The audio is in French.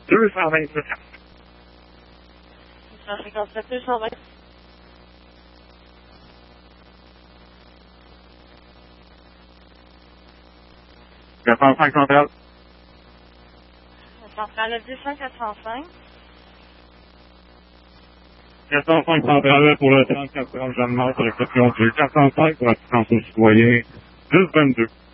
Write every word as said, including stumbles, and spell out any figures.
deux cent vingt-sept. deux cent cinquante-sept, deux cent vingt. quatre cent cinq centrale. Centrale deux cents, quatre cent cinq. quatre cent cinq centrale pour le trente-quatre trente Jeanne-Mart, réception du quatre cent cinq pour l'assistance aux citoyens, dix vingt-deux.